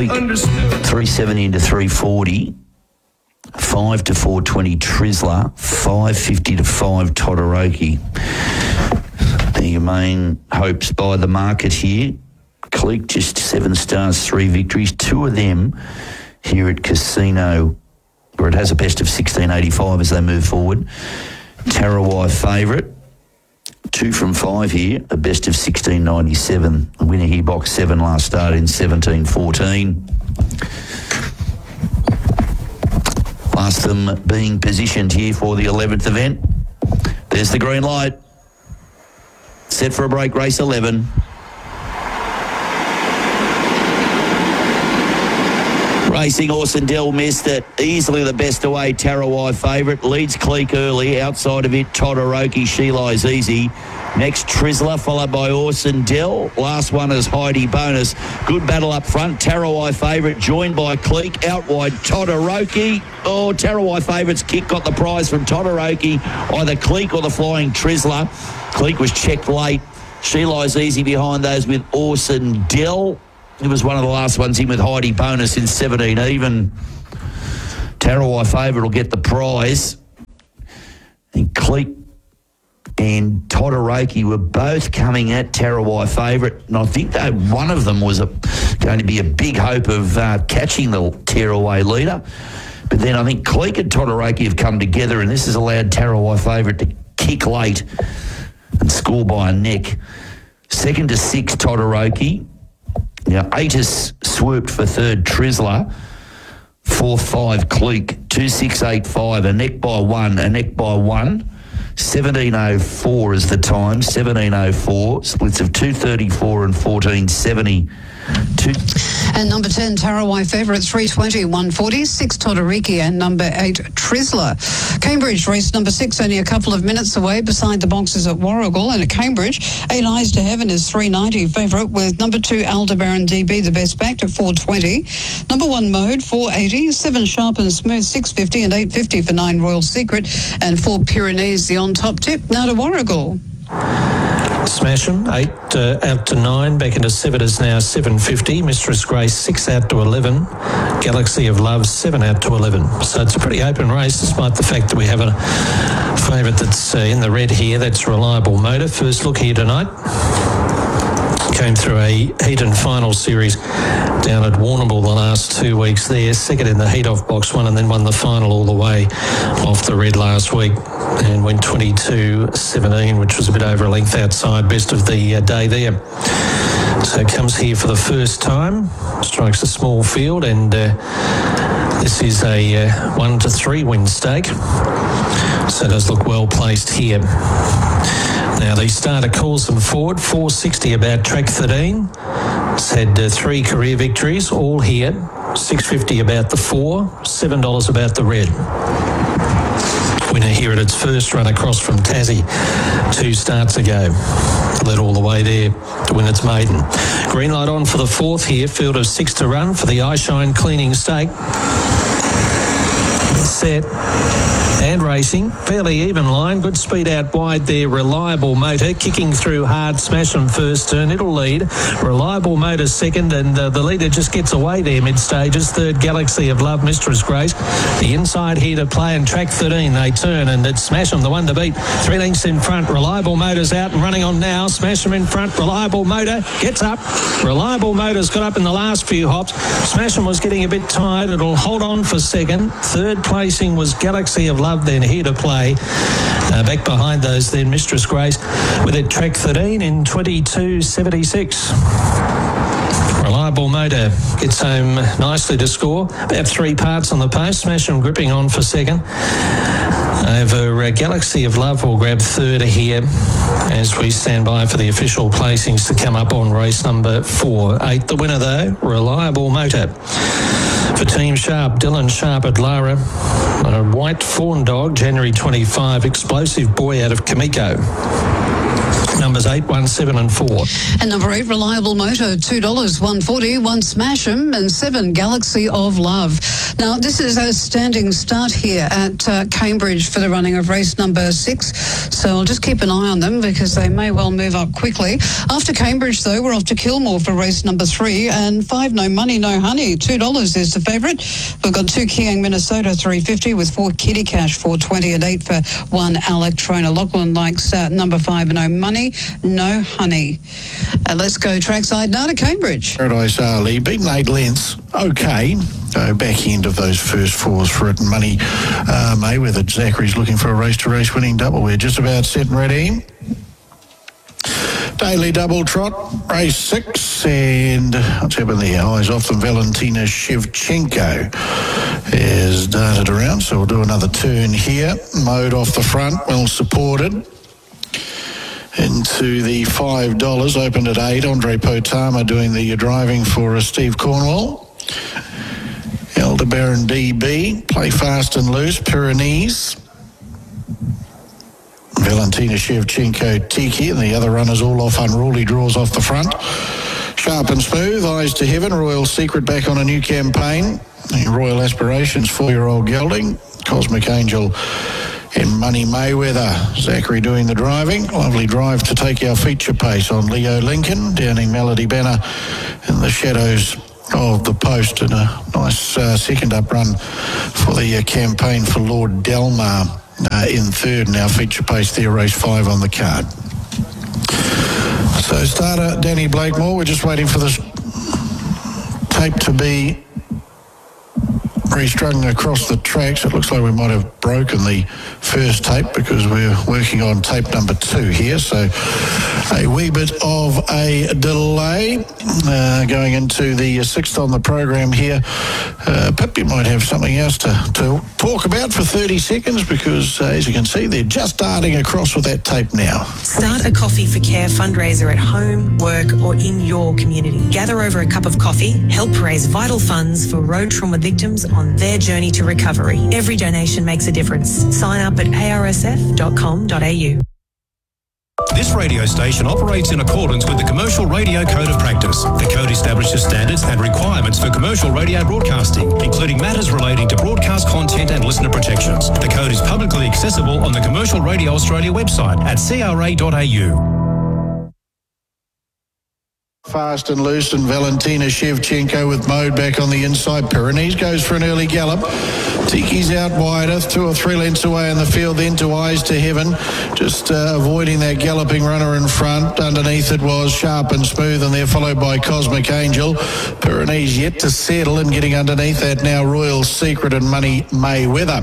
Cleek, 370 into 340. 5 to 420 Trisla, 550 to 5 Todoroki. They're your main hopes by the market here. Cleek just 7 stars, 3 victories. 2 of them here at Casino, where it has a best of 1685 as they move forward. Tarawai favourite. 2 from 5 here, a best of 1697. The winner here, box 7, last start in 1714. Last them being positioned here for the 11th event. There's the green light. Set for a break, race 11. Racing Orsindell missed it. Easily the best away, Tarawai favourite. Leads Cleek early. Outside of it, Todoroki, She Lies Easy. Next, Trisla, followed by Orsindell. Last one is Heidi Bonus. Good battle up front. Tarawai favourite, joined by Cleek. Out wide, Todoroki. Oh, Tarawai favourite's kick got the prize from Todoroki. Either Cleek or the flying Trisla. Cleek was checked late. She Lies Easy behind those with Orsindell. It was one of the last ones in with Heidi Bonus in 17 even. Tarawai favourite will get the prize. And Cleek and Todoroki were both coming at Tarawai favourite. And I think that one of them was going to be a big hope of catching the tearaway leader. But then I think Cleek and Todoroki have come together, and this has allowed Tarawai favourite to kick late and score by a neck. 2nd to 6, Todoroki. Now, 8 has swooped for 3rd, Trisla. 4th, 5, Cleek. 2, 6, 8, 5. A neck by 1, a neck by 1. 17.04 is the time. 17.04. Splits of 2.34 and 14.70. And number 10, Tarawai favourite, 320, 140, 6 Todoroki, and number 8, Trisla. Cambridge, race number 6, only a couple of minutes away beside the boxes at Warragul. And at Cambridge, 8 Eyes to Heaven is 390 favourite, with number 2, Aldebaran DB, the best backed at 420. Number 1, Mode, 480, 7 Sharp and Smooth, 650, and 850 for 9 Royal Secret, and 4 Pyrenees, the on-top tip. Now to Warragul. Smash 'em, 8 out to 9, back into 7 is now 750. Mistress Grace, 6 out to 11. Galaxy of Love, 7 out to 11. So it's a pretty open race, despite the fact that we have a favourite that's in the red here. That's Reliable Motor. First look here tonight. Came through a heat and final series down at Warrnambool the last 2 weeks there. 2nd in the heat off box 1, and then won the final all the way off the red last week and went 22.17, which was a bit over a length outside. Best of the day there. So comes here for the first time. Strikes a small field, and this is a 1 to 3 win stake. So it does look well placed here. Now the starter calls them forward. 460 about track 13. It's had 3 career victories, all here. 650 about the 4, $7 about the red. Winner here at its first run across from Tassie 2 starts ago. Led all the way there to win its maiden. Green light on for the 4th here. Field of 6 to run for the Eyeshine Cleaning Stake. Set and racing, fairly even line, good speed out wide there. Reliable Motor kicking through hard, Smash 'em first turn, it'll lead. Reliable Motor second, and the leader just gets away there mid stages. 3rd, Galaxy of Love, Mistress Grace. The inside here to play, and track 13 they turn, and it's Smash 'em the one to beat. 3 lengths in front. Reliable Motor's out and running on now. Smash 'em in front. Reliable Motor gets up. Reliable Motor's got up in the last few hops. Smash 'em was getting a bit tired. It'll hold on for second. 3rd placing was Galaxy of Love, then here to play. Back behind those then Mistress Grace with it track 13 in 22.76. Reliable Motor gets home nicely to score. About 3 parts on the post. Smash 'em gripping on for second. Over Galaxy of Love will grab 3rd here as we stand by for the official placings to come up on race number 4. 8 the winner though, Reliable Motor. For Team Sharp, Dylan Sharp at Lara. A white fawn dog, January 25, explosive boy out of Kamiko. Numbers 8, 1, 7 and 4. And number 8, Reliable Motor, $2, 140, 1 Smash 'em, and 7 Galaxy of Love. Now, this is a standing start here at Cambridge for the running of race number 6. So I'll just keep an eye on them because they may well move up quickly. After Cambridge, though, we're off to Kilmore for race number 3. And 5 No Money, No Honey. $2 is the favourite. We've got 2 Kiang Minnesota, $3.50 with 4 Kitty Cash, $4.20 and 8 for 1 Electrona. Lachlan likes number 5 No Money, No Honey. Let's go trackside now to Cambridge. Paradise Ali, beaten 8 lengths. Okay. Back end of those first 4s for it. Money Mayweather. Zachary's looking for a race-to-race winning double. We're just about set and ready. Daily double trot, race 6, and what's happened there? Eyes off them. Valentina Shevchenko is darted around, so we'll do another turn here. Mode off the front, well supported. Into the $5, opened at 8. Andre Potama doing the driving for Steve Cornwall. Aldebaran DB, Play Fast and Loose, Pyrenees. Valentina Shevchenko, Tiki, and the other runners all off unruly draws off the front. Sharp and Smooth, Eyes to Heaven, Royal Secret back on a new campaign. Royal Aspirations, 4-year-old gelding. Cosmic Angel and Money Mayweather. Zachary doing the driving. Lovely drive to take our feature pace on Leo Lincoln. Downing Melody Banner in the shadows of the post, and a nice second up run for the campaign for Lord Delmar in third. Now feature pace there, race 5 on the card. So starter Danny Blakemore, we're just waiting for this tape to be restrung across the tracks. It looks like we might have broken the first tape because we're working on tape number 2 here, so a wee bit of a delay going into the 6th on the program here. Pip, you might have something else to talk about for 30 seconds because as you can see, they're just darting across with that tape now. Start a Coffee for Care fundraiser at home, work or in your community. Gather over a cup of coffee, help raise vital funds for road trauma victims on their journey to recovery. Every donation makes a difference. Sign up at arsf.com.au. This radio station operates in accordance with the Commercial Radio Code of Practice. The code establishes standards and requirements for commercial radio broadcasting, including matters relating to broadcast content and listener protections. The code is publicly accessible on the Commercial Radio Australia website at cra.au. Fast and Loose and Valentina Shevchenko with Mode back on the inside. Pyrenees goes for an early gallop. Tiki's out wider, 2 or 3 lengths away in the field, then to Eyes to Heaven. Just avoiding that galloping runner in front. Underneath it was Sharp and Smooth, and they're followed by Cosmic Angel. Pyrenees yet to settle, and getting underneath that now Royal Secret and Money Mayweather.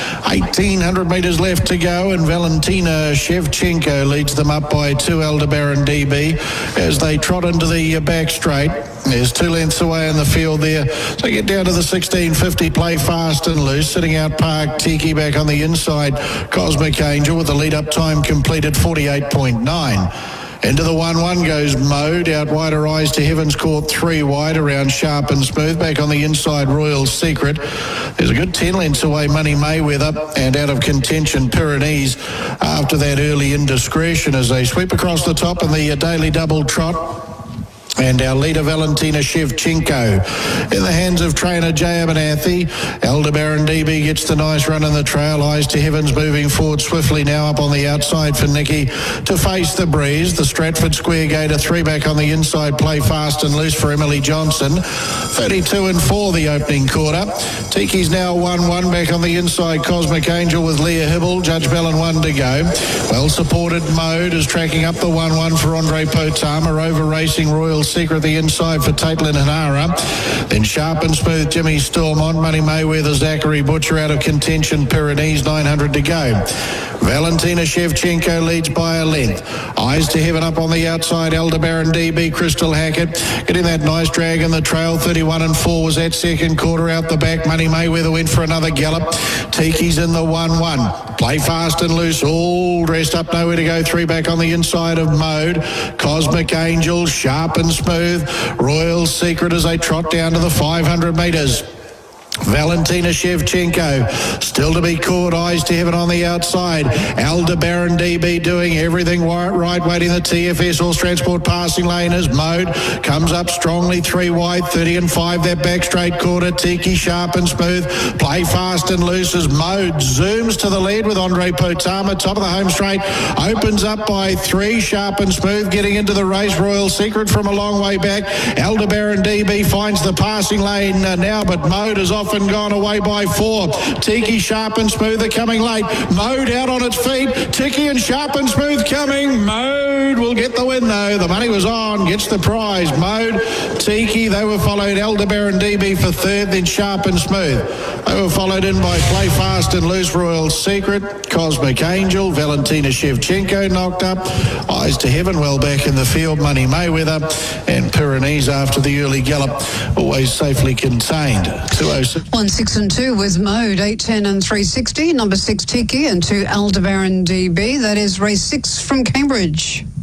1,800 metres left to go, and Valentina Shevchenko leads them up by 2 Aldebaran DB as they trot into the back straight. There's 2 lengths away in the field there. So get down to the 1650, Play Fast and Loose. Sitting out Park, Tiki back on the inside. Cosmic Angel with the lead-up time completed 48.9. Into the 1-1 goes Mode. Out wider, Eyes to Heaven's caught 3 wide around Sharp and Smooth. Back on the inside, Royal Secret. There's a good 10 lengths away, Money Mayweather. And out of contention, Pyrenees after that early indiscretion as they sweep across the top in the daily double trot. And our leader, Valentina Shevchenko, in the hands of trainer J. Abernathy. Aldebaran DB gets the nice run in the trail. Eyes to Heaven's moving forward swiftly now up on the outside for Nicky to face the breeze. The Stratford Square Gator 3 back on the inside. Play Fast and Loose for Emily Johnson. 32-4 the opening quarter. Tiki's now 1-1 back on the inside. Cosmic Angel with Leah Hibble. Judge Bellin 1 to go. Well supported Mode is tracking up the 1-1 for Andre Potama. Over racing Royal Secret the inside for Taitlin Hanara. Then Sharp and Smooth Jimmy Stormont. Money Mayweather Zachary Butcher out of contention. Pyrenees 900 to go. Valentina Shevchenko leads by a length. Eyes to Heaven up on the outside. Aldebaran DB Crystal Hackett getting that nice drag in the trail. 31-4 was that second quarter. Out the back Money Mayweather went for another gallop. Tiki's in the 1-1. Play Fast and Loose all dressed up, nowhere to go. 3 back on the inside of Mode. Cosmic Angel, Sharp and Smooth, Royal Secret as they trot down to the 500 metres. Valentina Shevchenko still to be caught. Eyes to Heaven on the outside. Aldebaran DB doing everything right, waiting the TFS Horse Transport passing lane as Mode comes up strongly, 3 wide, 30 and 5, that back straight quarter. Tiki sharp and smooth, play fast and loose as Mode zooms to the lead with Andre Potama, top of the home straight, opens up by 3, sharp and smooth, getting into the race. Royal Secret from a long way back. Aldebaran DB finds the passing lane now, but Mode is off and gone away by 4. Tiki sharp and smooth are coming late. Mode out on its feet. Tiki and sharp and smooth coming. Mode will get the win though. The money was on, gets the prize. Mode, Tiki, they were followed Aldebaran DB for third, then sharp and smooth. They were followed in by Play Fast and Loose, Royal Secret, Cosmic Angel, Valentina Shevchenko knocked up, Eyes to Heaven well back in the field, Money Mayweather, and Pyrenees after the early gallop, always safely contained. 206. 1, 6 and 2 with Mode, 8, 10 and 360, number 6 Tiki and 2 Aldebaran DB. That is race 6 from Cambridge.